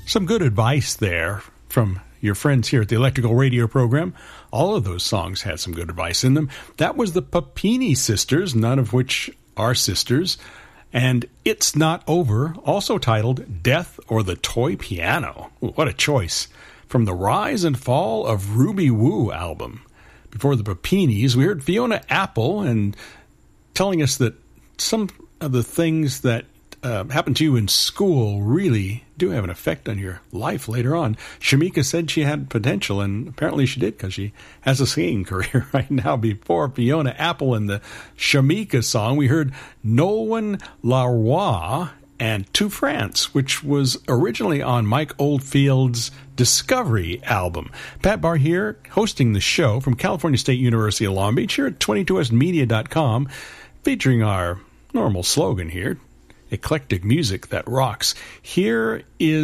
Some good advice there from your friends here at the Electrical Radio program. All of those songs had some good advice in them. That was the Papini Sisters, none of which are sisters. And It's Not Over, also titled Death or the Toy Piano. Ooh, what a choice. From the Rise and Fall of Ruby Woo album. Before the Papinis, we heard Fiona Apple and telling us that some of the things that happen to you in school really do have an effect on your life later on. Shamika said she had potential, and apparently she did because she has a singing career right now. Before Fiona Apple and the Shamika song, we heard Nolwenn Leroy and To France, which was originally on Mike Oldfield's Discovery album. Pat Barr here, hosting the show from California State University of Long Beach here at 22smedia.com, featuring our normal slogan here, eclectic music that rocks. Here is